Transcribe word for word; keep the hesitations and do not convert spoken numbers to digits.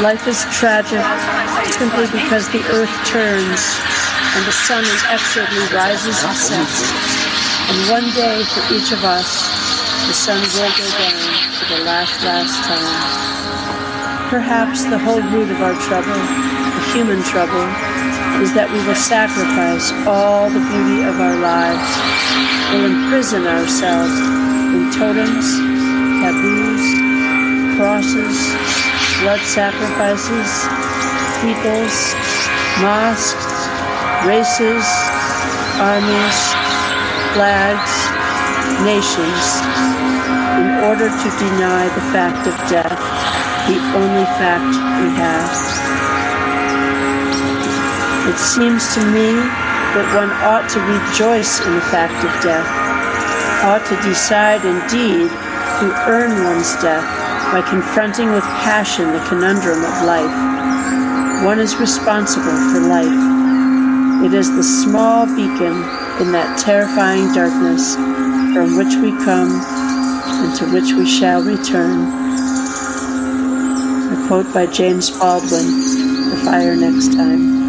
Life is tragic simply because the earth turns and the sun inexorably rises and sets. And one day for each of us, the sun will go down for the last, last time. Perhaps the whole root of our trouble, the human trouble, is that we will sacrifice all the beauty of our lives, will imprison ourselves in totems, taboos, crosses, blood sacrifices, peoples, mosques, races, armies, flags, nations, in order to deny the fact of death, the only fact we have. It seems to me that one ought to rejoice in the fact of death, ought to decide indeed to earn one's death by confronting with passion the conundrum of life. One is responsible for life. It is the small beacon in that terrifying darkness from which we come and to which we shall return. A quote by James Baldwin, The Fire Next Time.